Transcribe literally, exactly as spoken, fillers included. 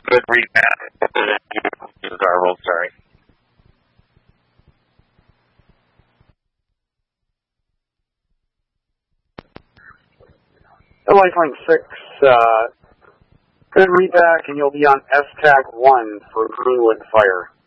Good read back. This is Garble, sorry. The Lifelink six, uh, good read back, and you'll be on S TAC one for Greenwood Fire.